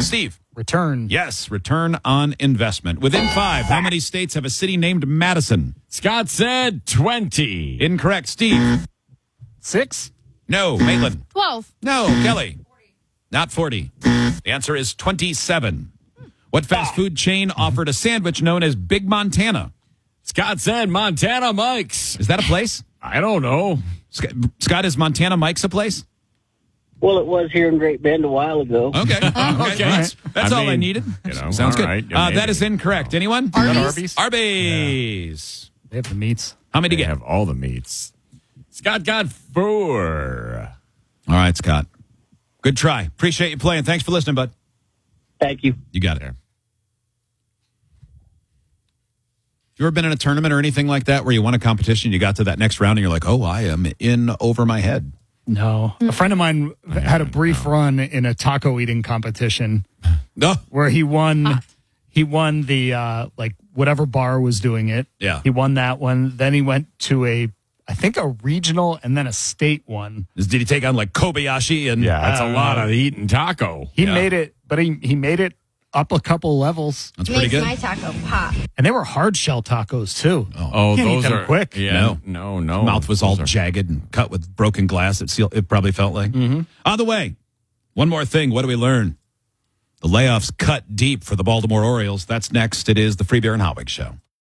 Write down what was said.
Steve. Return. Yes, return on investment. Within 5, how many states have a city named Madison? Scott said 20. Incorrect. Steve. 6. No. Maitland. 12. No. Kelly. Not 40. The answer is 27. What fast food chain offered a sandwich known as Big Montana? Scott said Montana Mike's. Is that a place? I don't know. Scott, is Montana Mike's a place? Well, it was here in Great Bend a while ago. Okay. That's all I needed. Sounds good. right, That is incorrect. Anyone? Arby's? Arby's. They have the meats. How many They to get? have all the meats. Scott got 4. All right, Scott. Good try. Appreciate you playing. Thanks for listening, bud. Thank you. You got it. You ever been in a tournament or anything like that where you won a competition, you got to that next round, and you're like, oh, I am in over my head? No. A friend of mine had a brief run in a taco eating competition No. where he won the like whatever bar was doing it. Yeah. He won that one. Then he went to I think a regional and then a state one. Did he take on like Kobayashi? And Yeah, that's a lot of eating taco. He made it, but he made it up a couple levels. That's pretty Makes good. my taco pop. And they were hard shell tacos too. Oh, Can't eat those them are quick. Yeah, No. no. Mouth was all Those are- jagged and cut with broken glass. It probably felt like. On the way, one more thing. What do we learn? The layoffs cut deep for the Baltimore Orioles. That's next. It is the Free Beer and Hot Wings Show.